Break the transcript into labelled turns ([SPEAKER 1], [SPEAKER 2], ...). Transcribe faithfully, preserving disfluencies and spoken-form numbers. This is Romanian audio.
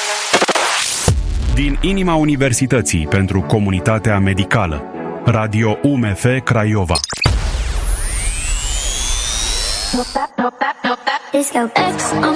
[SPEAKER 1] Din inima Universității pentru Comunitatea Medicală, Radio U M F Craiova.
[SPEAKER 2] Let's go. X on